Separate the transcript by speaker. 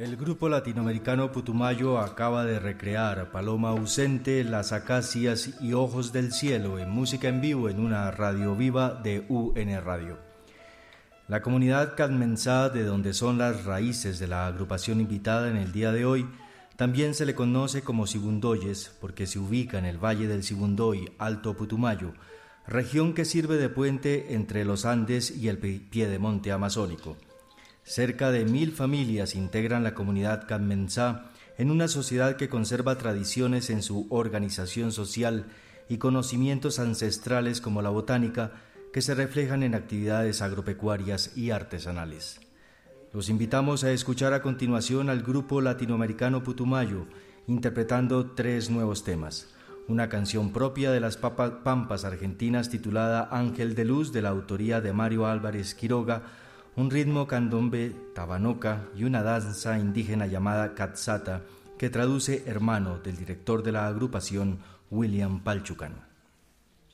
Speaker 1: El grupo latinoamericano Putumayo acaba de recrear Paloma ausente, Las acacias y Ojos del cielo en música en vivo en una radio viva de UN Radio. La comunidad Cadmensá, de donde son las raíces de la agrupación invitada en el día de hoy, también se le conoce como Sibundoyes porque se ubica en el valle del Sibundoy, Alto Putumayo, región que sirve de puente entre los Andes y el piedemonte amazónico. Cerca de 1000 familias integran la comunidad Cadmensá en una sociedad que conserva tradiciones en su organización social y conocimientos ancestrales como la botánica que se reflejan en actividades agropecuarias y artesanales. Los invitamos a escuchar a continuación al grupo latinoamericano Putumayo interpretando 3 nuevos temas. Una canción propia de las Pampas argentinas titulada Ángel de Luz de la autoría de Mario Álvarez Quiroga, un ritmo candombe tabanoca y una danza indígena llamada Catzata, que traduce hermano del director de la agrupación William Palchucan.